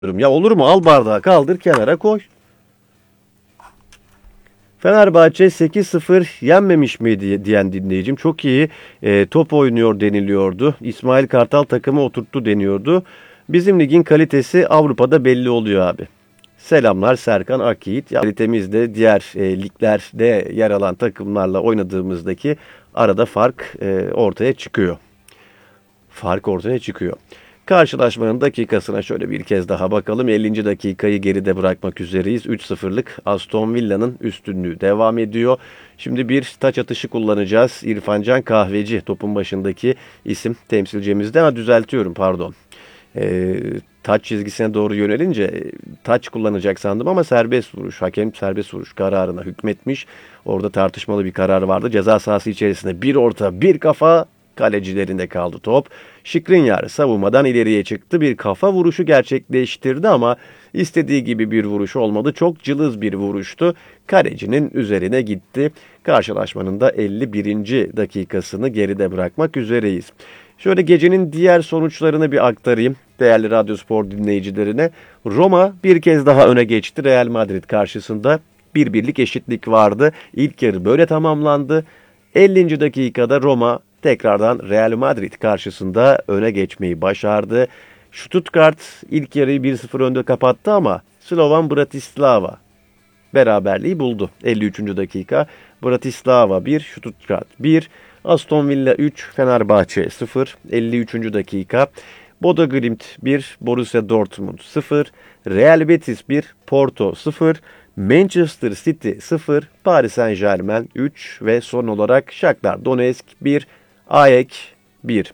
Ya olur mu? Al bardağı kaldır kenara koy. Fenerbahçe 8-0 yenmemiş miydi diyen dinleyicim. Çok iyi top oynuyor deniliyordu. İsmail Kartal takımı oturttu deniyordu. Bizim ligin kalitesi Avrupa'da belli oluyor abi. Selamlar Serkan Akyiğit. Kalitemiz de diğer liglerde yer alan takımlarla oynadığımızdaki arada fark ortaya çıkıyor. Fark ortaya çıkıyor. Karşılaşmanın dakikasına şöyle bir kez daha bakalım. 50. dakikayı geride bırakmak üzereyiz. 3-0'lık Aston Villa'nın üstünlüğü devam ediyor. Şimdi bir taç atışı kullanacağız. İrfancan Kahveci topun başındaki isim temsilcimizde. Düzeltiyorum pardon. Taç çizgisine doğru yönelince taç kullanacak sandım ama serbest vuruş. Hakem serbest vuruş kararına hükmetmiş. Orada tartışmalı bir karar vardı. Ceza sahası içerisinde bir orta bir kafa, kalecilerinde kaldı top. Skriniar savunmadan ileriye çıktı. Bir kafa vuruşu gerçekleştirdi ama istediği gibi bir vuruş olmadı. Çok cılız bir vuruştu. Kalecinin üzerine gitti. Karşılaşmanın da 51. dakikasını geride bırakmak üzereyiz. Şöyle gecenin diğer sonuçlarını bir aktarayım değerli Radyospor dinleyicilerine. Roma bir kez daha öne geçti Real Madrid karşısında. 1-1'lik eşitlik vardı. İlk yarı böyle tamamlandı. 50. dakikada Roma tekrardan Real Madrid karşısında öne geçmeyi başardı. Stuttgart ilk yarıyı 1-0 önde kapattı ama Slovan Bratislava beraberliği buldu. 53. dakika Bratislava 1, Stuttgart 1, Aston Villa 3, Fenerbahçe 0, 53. dakika Bodo Glimt 1, Borussia Dortmund 0, Real Betis 1, Porto 0, Manchester City 0, Paris Saint-Germain 3 ve son olarak Shakhtar Donetsk 1, AEK 1.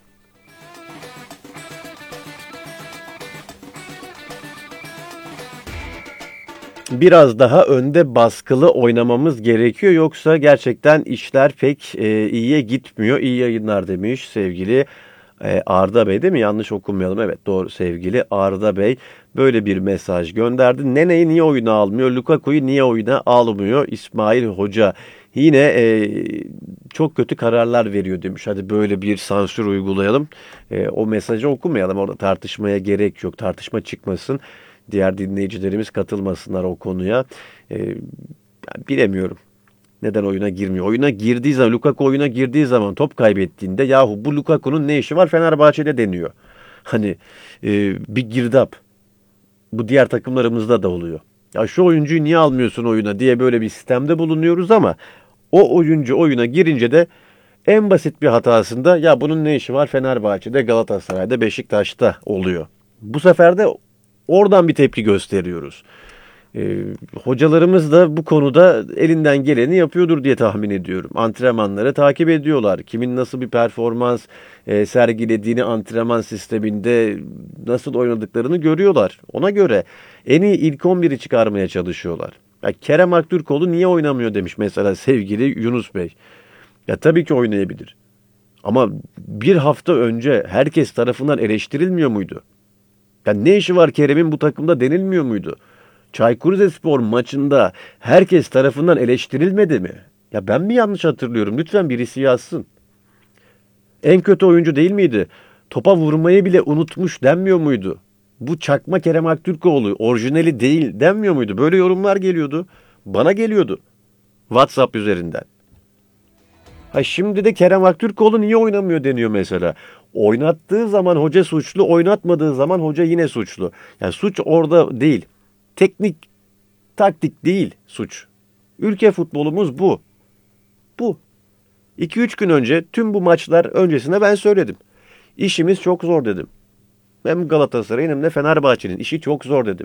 Biraz daha önde baskılı oynamamız gerekiyor. Yoksa gerçekten işler pek iyiye gitmiyor. İyi yayınlar demiş sevgili Arda Bey değil mi? Yanlış okumayalım. Evet doğru sevgili Arda Bey. Böyle bir mesaj gönderdi. Nene'yi niye oyuna almıyor? Lukaku'yu niye oyuna almıyor? İsmail Hoca yine çok kötü kararlar veriyor demiş. Hadi böyle bir sansür uygulayalım. O mesajı okumayalım. Orada tartışmaya gerek yok. Tartışma çıkmasın. Diğer dinleyicilerimiz katılmasınlar o konuya. Bilemiyorum. Neden oyuna girmiyor? Oyuna girdiği zaman, Lukaku oyuna girdiği zaman top kaybettiğinde yahu bu Lukaku'nun ne işi var Fenerbahçe'de deniyor. Hani bir girdap. Bu diğer takımlarımızda da oluyor. Ya şu oyuncuyu niye almıyorsun oyuna diye böyle bir sistemde bulunuyoruz ama o oyuncu oyuna girince de en basit bir hatasında ya bunun ne işi var Fenerbahçe'de, Galatasaray'da, Beşiktaş'ta oluyor. Bu sefer de oradan bir tepki gösteriyoruz. Hocalarımız da bu konuda elinden geleni yapıyordur diye tahmin ediyorum. Antrenmanları takip ediyorlar. Kimin nasıl bir performans sergilediğini antrenman sisteminde nasıl oynadıklarını görüyorlar. Ona göre en iyi ilk 11'i çıkarmaya çalışıyorlar. Ya Kerem Aktürkoğlu niye oynamıyor demiş mesela sevgili Yunus Bey. Ya tabii ki oynayabilir. Ama bir hafta önce herkes tarafından eleştirilmiyor muydu? Ya ne işi var Kerem'in bu takımda denilmiyor muydu? Çaykur Rizespor maçında herkes tarafından eleştirilmedi mi? Ya ben mi yanlış hatırlıyorum? Lütfen birisi yazsın. En kötü oyuncu değil miydi? Topa vurmayı bile unutmuş denmiyor muydu? Bu çakma Kerem Aktürkoğlu orijinali değil denmiyor muydu? Böyle yorumlar geliyordu. Bana geliyordu. WhatsApp üzerinden. Ha şimdi de Kerem Aktürkoğlu niye oynamıyor deniyor mesela. Oynattığı zaman hoca suçlu, oynatmadığı zaman hoca yine suçlu. Yani suç orada değil. Teknik, taktik değil suç. Ülke futbolumuz bu. Bu. 2-3 gün önce tüm bu maçlar öncesine ben söyledim. İşimiz çok zor dedim. Hem Galatasaray'ın hem de Fenerbahçe'nin işi çok zor dedim.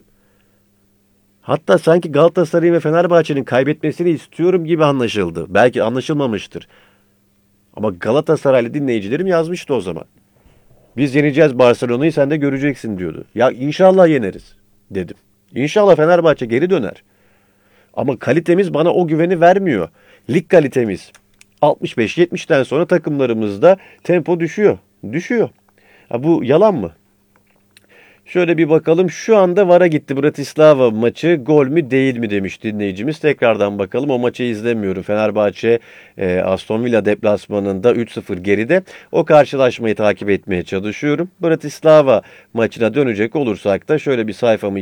Hatta sanki Galatasaray'ın ve Fenerbahçe'nin kaybetmesini istiyorum gibi anlaşıldı. Belki anlaşılmamıştır. Ama Galatasaraylı dinleyicilerim yazmıştı o zaman. Biz yeneceğiz Barcelona'yı sen de göreceksin diyordu. Ya inşallah yeneriz dedim. İnşallah Fenerbahçe geri döner. Ama kalitemiz bana o güveni vermiyor. Lig kalitemiz 65-70'ten sonra takımlarımızda tempo düşüyor. Düşüyor. Ha, bu yalan mı? Şöyle bir bakalım. Şu anda VAR'a gitti Bratislava maçı. Gol mü değil mi demiş dinleyicimiz. Tekrardan bakalım. O maçı izlemiyorum. Fenerbahçe Aston Villa deplasmanında 3-0 geride. O karşılaşmayı takip etmeye çalışıyorum. Bratislava maçına dönecek olursak da şöyle bir sayfamı